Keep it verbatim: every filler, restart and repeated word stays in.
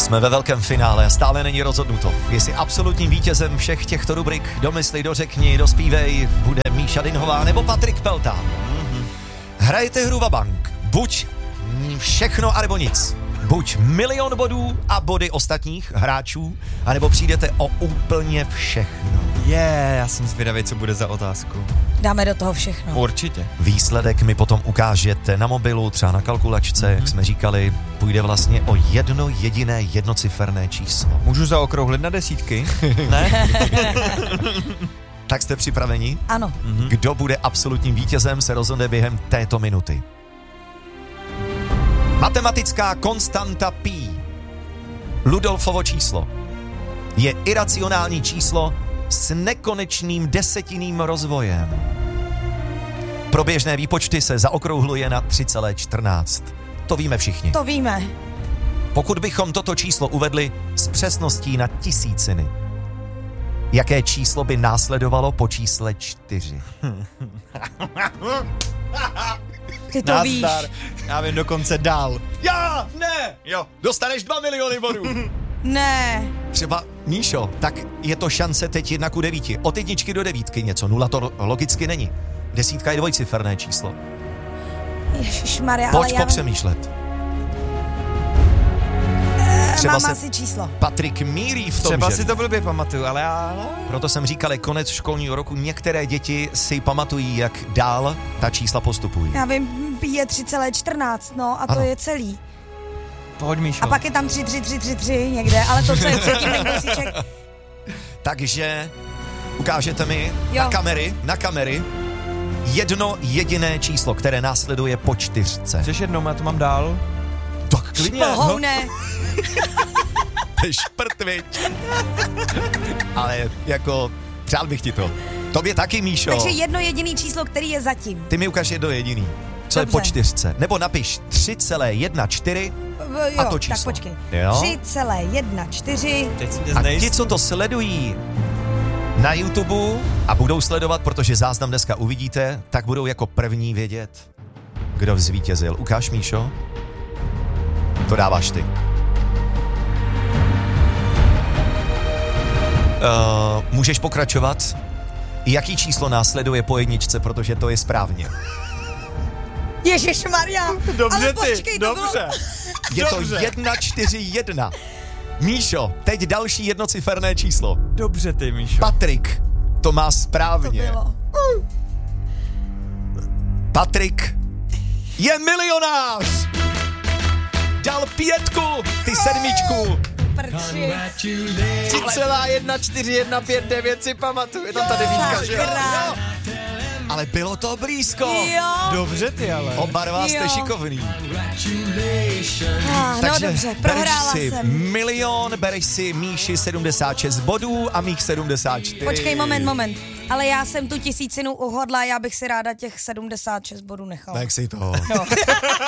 Jsme ve velkém finále a stále není rozhodnuto. Jestli absolutním vítězem všech těchto rubrik Domysli, dořekni, dospívej bude Míša Dinhová nebo Patrik Peltán. Mm-hmm. Hrajete hru Vabank. Buď všechno, anebo nic. Buď milion bodů a body ostatních hráčů, anebo přijdete o úplně všechno. Je, yeah, já jsem zvědavý, co bude za otázku. Dáme do toho všechno. Určitě. Výsledek mi potom ukážete na mobilu, třeba na kalkulačce, mm-hmm. jak jsme říkali, půjde vlastně o jedno jediné jednociferné číslo. Můžu zaokrouhlit na desítky? Ne? Tak jste připraveni? Ano. Mm-hmm. Kdo bude absolutním vítězem, se rozhodne během této minuty. Matematická konstanta pi, Ludolfovo číslo, je iracionální číslo s nekonečným desetiným rozvojem. Pro běžné výpočty se zaokrouhluje na tři celá čtrnáct. To víme všichni. To víme. Pokud bychom toto číslo uvedli s přesností na tisíciny, jaké číslo by následovalo po čísle čtyři? Ty to Nazdar. víš. Já vím dokonce dál. Já ne! Jo, dostaneš dva miliony bodů. Ne. Třeba, Míšo, tak je to šance teď jedna ku devíti. Od jedničky do devítky něco, nula to logicky není. Desítka je dvojciferné číslo. Ježišmarja, ale Pojď já... popřemýšlet. Třeba mám asi číslo. Patrik míří v tom, Třeba že... si to blbě pamatuju, ale já... Proto jsem říkal, je konec školního roku, některé děti si pamatují, jak dál ta čísla postupují. Já vím, je tři celá čtrnáct, no, a to Ano. je celý. Pojď, Míšo. A pak je tam tři, tři, tři, tři, tři někde, ale to, co je předtím, ten kousíček. Takže ukážete mi Jo. na kamery, na kamery jedno jediné číslo, které následuje po čtyřce. Chceš jednou, já to mám dál? Tak klidně. Pohoune. To je šprt, viď? Ale jako, přál bych ti to. Tobě taky, Míšo. Takže jedno jediný číslo, který je zatím. Ty mi ukáž jedno jediný. Co Dobře. je po čtyřce? Nebo napiš tři celá jedna čtyři Jo, a to číslo. tak počkej. Jo? tři celá jedna čtyři. Teď jsi mě A znejistil. ti, co to sledují na YouTube a budou sledovat, protože záznam dneska uvidíte, tak budou jako první vědět, kdo zvítězil. Ukáž, Míšo. To dáváš ty. Uh, můžeš pokračovat? Jaký číslo následuje po jedničce, protože to je správně. Ježišmarja. Dobře ale ty, počkej, to dobře. bylo... Je to Dobře. jedna čtyři jedna. Míšo, teď další jednociferné číslo. Dobře ty, Míšo. Patrik to má To správně. bylo. Patrik je milionář! Dal pětku, ty sedmičku. Prči. tři celá jedna čtyři jedna pět devět si pamatuju, je tam ta devítka, že jo? Sakra. Ale bylo to blízko. Jo. Dobře ty, ale. Oba dva jste Jo. šikovný. Ah, no Takže dobře, bereš prohrála si jsem. milion, bereš si Míši sedmdesát šest bodů a mých sedmdesát čtyři. Počkej, moment, moment. Ale já jsem tu tisícinu uhodla, já bych si ráda těch sedmdesát šest bodů nechala. Tak si to. No.